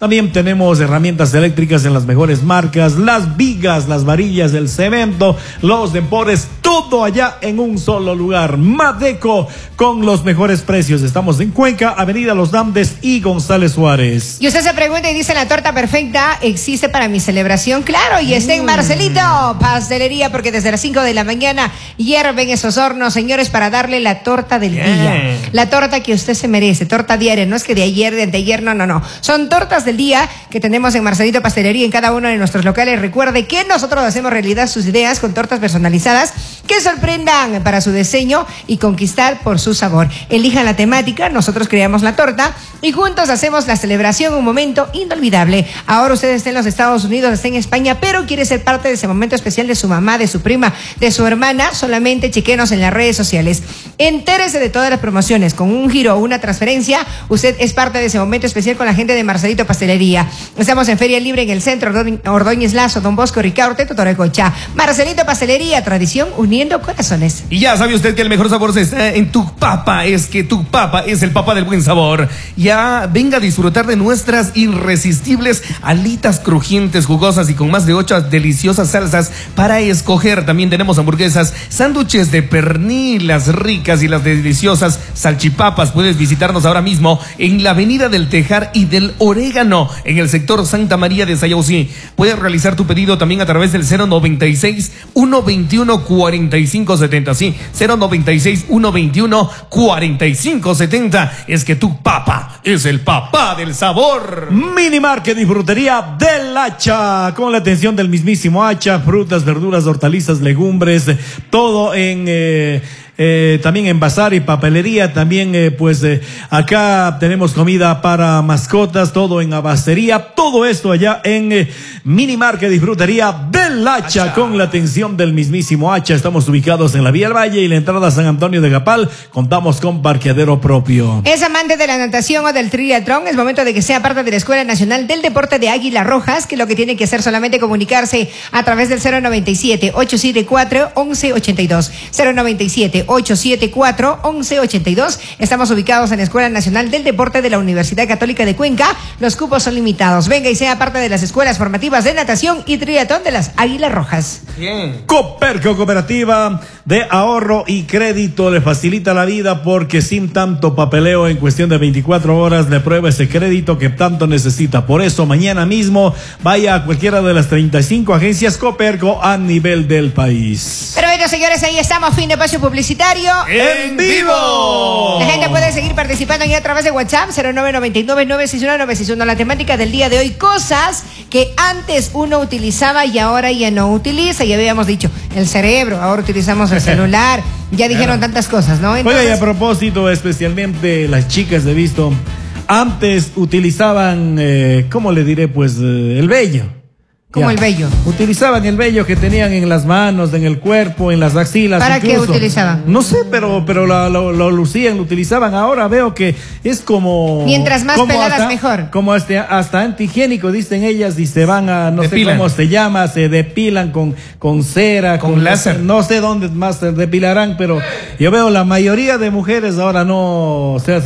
También tenemos herramientas eléctricas en las mejores marcas, las vigas, las varillas, el cemento, los tempores, todo allá en un solo lugar. Madeco, con los mejores precios. Estamos en Cuenca, Avenida Los Damdes y González Suárez. Y usted se pregunta y dice, ¿la torta perfecta existe para mi celebración? Claro, y está en Marcelito Pastelería, porque desde las 5 de la mañana hierven esos hornos, señores, para darle la torta del día. La torta que usted se merece, torta diaria, no es que de ayer, de anteayer, no. Son tortas del día que tenemos en Marcelito Pastelería en cada uno de nuestros locales. Recuerde que nosotros hacemos realidad sus ideas con tortas personalizadas que sorprendan para su diseño y conquistar por su sabor. Elija la temática, nosotros creamos la torta y juntos hacemos la celebración, un momento inolvidable. Ahora usted está en los Estados Unidos, está en España, pero quiere ser parte de ese momento especial de su mamá, de su prima, de su hermana. Solamente chequenos en las redes sociales. Entérese de todas las promociones. Con un giro o una transferencia, usted es parte de ese momento especial con la gente de Marcelito Pastelería. Estamos en Feria Libre en el centro, Ordóñez Lazo, Don Bosco, Ricaurte, Totorecocha. Marcelito Pastelería, tradición uniendo corazones. Y ya sabe usted que el mejor sabor está en tu papa. Es que tu papa es el papa del buen sabor. Ya venga a disfrutar de nuestras irresistibles alitas crujientes, jugosas y con más de 8 deliciosas salsas para escoger. También tenemos hamburguesas, sándwiches de pernil, las ricas y las deliciosas salchipapas. Puedes visitarnos ahora mismo en la Avenida del Tejar y del Orégano, en el sector Santa María de Sayausí. Puedes realizar tu pedido también a través del 096-121-4570. Sí, 096-121-4570. Es que tu papa es el papá del sabor. Mini Market y Frutería del Hacha, con la atención del mismísimo Hacha, frutas, verduras, hortalizas, legumbres, todo en... también en bazar y papelería, también acá tenemos comida para mascotas, todo en abastería, todo esto allá en Mini Market y Frutería del Hacha, con la atención del mismísimo Hacha. Estamos ubicados en la Vía del Valle y la entrada a San Antonio de Gapal. Contamos con parqueadero propio. Es amante de la natación o del triatlón, es momento de que sea parte de la Escuela Nacional del Deporte de Águilas Rojas, que lo que tiene que hacer solamente comunicarse a través del 097-874-1182. 097-874-1182. Estamos ubicados en la Escuela Nacional del Deporte de la Universidad Católica de Cuenca. Los cupos son limitados. Venga y sea parte de las escuelas formativas de natación y triatlón de las Águilas Rojas. Bien. Coperco, cooperativa de ahorro y crédito, le facilita la vida porque sin tanto papeleo, en cuestión de 24 horas le prueba ese crédito que tanto necesita. Por eso mañana mismo vaya a cualquiera de las 35 agencias Coperco a nivel del país. Pero bueno, señores, ahí estamos, fin de espacio publicitario en vivo. La gente puede seguir participando aquí a través de WhatsApp 0999-961-961. La temática del día de hoy: cosas que antes uno utilizaba y ahora ya no utiliza. Ya habíamos dicho el cerebro, ahora utilizamos el celular. Ya dijeron tantas cosas, ¿no? Entonces... Oiga, y a propósito, especialmente las chicas, he visto, antes utilizaban, ¿cómo le diré? Pues el vello. Como el vello. Utilizaban el vello que tenían en las manos, en el cuerpo, en las axilas. ¿Para incluso qué utilizaban? No sé, pero lo lucían, lo utilizaban. Ahora veo que es como... Mientras más peladas, mejor. Como hasta antihigiénico, dicen ellas, y se van a, no depilan. sé cómo se llama, se depilan con cera. Con láser. No sé dónde más se depilarán, pero yo veo la mayoría de mujeres ahora no se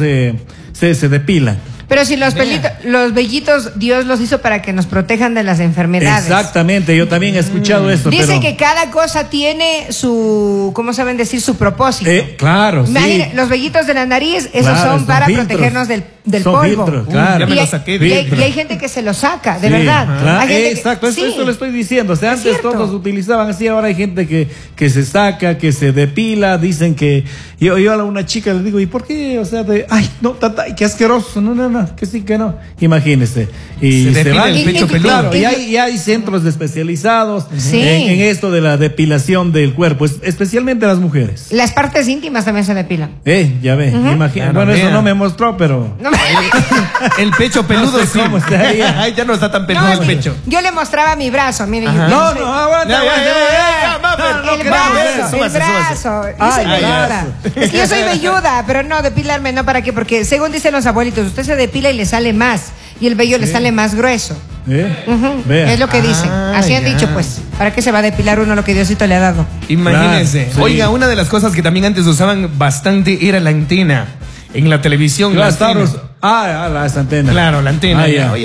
depilan. Pero si los vellitos, Dios los hizo para que nos protejan de las enfermedades. Exactamente, yo también he escuchado esto. Dice que cada cosa tiene su, ¿cómo saben decir? Su propósito. Claro, imagínate, sí. Los vellitos de la nariz, esos son para protegernos del polvo. Filtros, claro. Ya me lo saqué. Y hay gente que se lo saca, de verdad. Claro. Hay gente exacto, eso lo estoy diciendo. O sea, antes cierto. todos utilizaban así, ahora hay gente que se saca, que se depila. Dicen que yo a una chica le digo, ¿y por qué? O sea, qué asqueroso. No, que sí, que no. Imagínese. Y se van el pecho peludo. Claro, y hay centros especializados en esto de la depilación del cuerpo, especialmente las mujeres. Las partes íntimas también se depilan. Ya ve, imagínate. Bueno, eso no me mostró, pero... El pecho peludo, no sé cómo está ahí. Ay, ya no está tan peludo el pecho. Yo le mostraba mi brazo, mire. Aguanta. El brazo. Es que yo soy velluda, pero no, depilarme no, ¿para qué? Porque según dicen los abuelitos, usted se depila y le sale más, y el vello le sale más grueso. Es lo que dicen. Así han dicho, pues. ¿Para qué se va a depilar uno lo que Diosito le ha dado? Imagínense. Claro, sí. Oiga, una de las cosas que también antes usaban bastante era la antena. En la televisión. La antena. Claro, la antena. Claro, la antena.